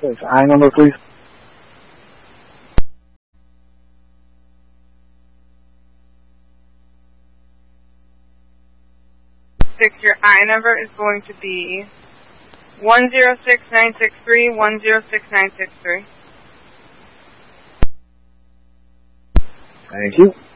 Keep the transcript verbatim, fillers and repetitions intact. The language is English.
Six. I number, please. Six, your I number is going to be one zero six nine six three, one zero six nine six three. Thank you.